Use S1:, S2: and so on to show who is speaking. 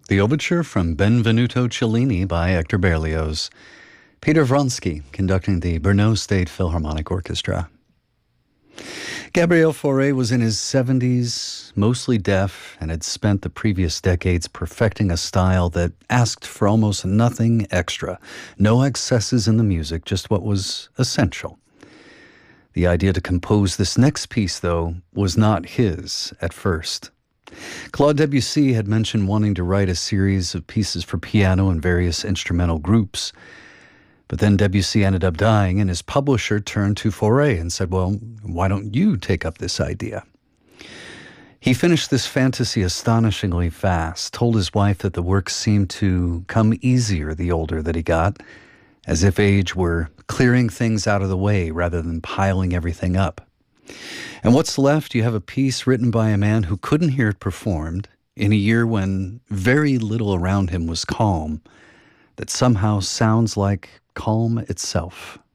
S1: The overture from Benvenuto Cellini by Hector Berlioz. Peter Vronsky conducting the Brno State Philharmonic Orchestra. Gabriel Fauré was in his 70s, mostly deaf, and had spent the previous decades perfecting a style that asked for almost nothing extra. No excesses in the music, just what was essential. The idea to compose this next piece, though, was not his at first. Claude Debussy had mentioned wanting to write a series of pieces for piano and various instrumental groups. But then Debussy ended up dying, and his publisher turned to Fauré and said, well, why don't you take up this idea? He finished this fantasy astonishingly fast, told his wife that the work seemed to come easier the older that he got, as if age were clearing things out of the way rather than piling everything up. And what's left, you have a piece written by a man who couldn't hear it performed in a year when very little around him was calm, that somehow sounds like calm itself.